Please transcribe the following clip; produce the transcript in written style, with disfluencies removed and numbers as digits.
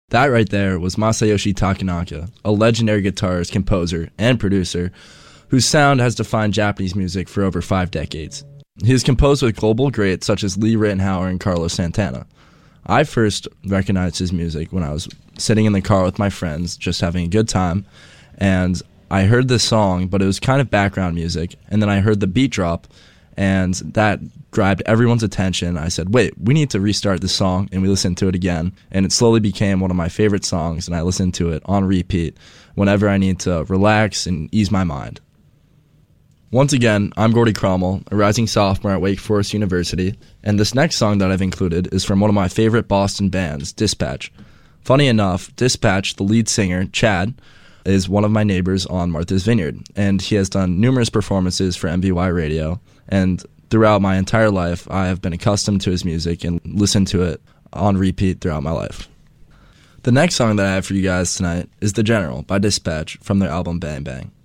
That right there was Masayoshi Takanaka, a legendary guitarist, composer, and producer whose sound has defined Japanese music for over 5 decades. He has composed with global greats such as Lee Rittenhauer and Carlos Santana. I first recognized his music when I was sitting in the car with my friends, just having a good time, and I heard this song, but it was kind of background music, and then I heard the beat drop, and that grabbed everyone's attention. I said, wait, we need to restart this song, and we listened to it again, and it slowly became one of my favorite songs, and I listened to it on repeat whenever I need to relax and ease my mind. Once again, I'm Gordy Cromwell, a rising sophomore at Wake Forest University, and this next song that I've included is from one of my favorite Boston bands, Dispatch. Funny enough, Dispatch, the lead singer, Chad, is one of my neighbors on Martha's Vineyard, and he has done numerous performances for MVY Radio, and throughout my entire life, I have been accustomed to his music and listened to it on repeat throughout my life. The next song that I have for you guys tonight is The General by Dispatch from their album Bang Bang.